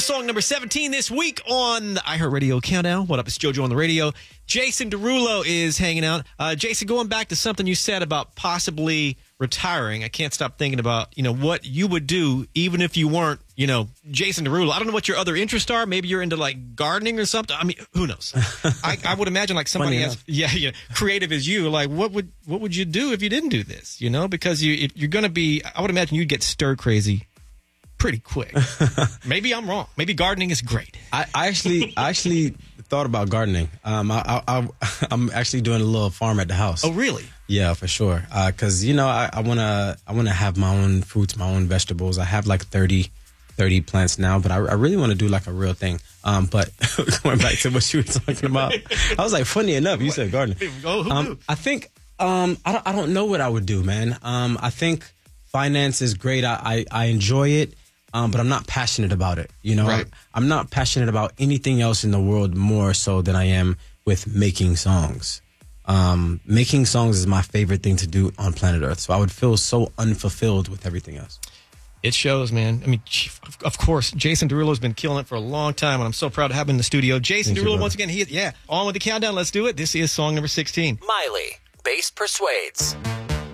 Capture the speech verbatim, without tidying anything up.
was song number seventeen this week on the iHeartRadio Countdown. What up? It's JoJo on the radio. Jason Derulo is hanging out. Uh, Jason, going back to something you said about possibly retiring, I can't stop thinking about, you know, what you would do even if you weren't, you know, Jason Derulo. I don't know what your other interests are. Maybe you're into, like, gardening or something. I mean, who knows? I, I would imagine, like, somebody as yeah, yeah, creative as you, like, what would what would you do if you didn't do this, you know? Because you, if you're going to be, I would imagine you'd get stir crazy pretty quick. Maybe I'm wrong. Maybe gardening is great. I, I actually I actually thought about gardening. Um, I, I, I, I'm actually doing a little farm at the house. Oh, really? Yeah, for sure. Because, uh, you know, I, I want to I wanna have my own fruits, my own vegetables. I have like thirty, thirty plants now, but I, I really want to do like a real thing. Um, but going back to what you were talking about, I was like, funny enough, you said gardening. Oh, who um, knew? I think, um, I, don't, I don't know what I would do, man. Um, I think finance is great. I, I, I enjoy it. Um, but I'm not passionate about it, you know. Right. I'm not passionate about anything else in the world more so than I am with making songs. Um, making songs is my favorite thing to do on planet Earth. So I would feel so unfulfilled with everything else. It shows, man. I mean, of course, Jason Derulo's been killing it for a long time, and I'm so proud to have him in the studio. Jason Thank Derulo, you, once again, he yeah, on with the countdown. Let's do it. This is song number sixteen. Miley, Bass Persuades.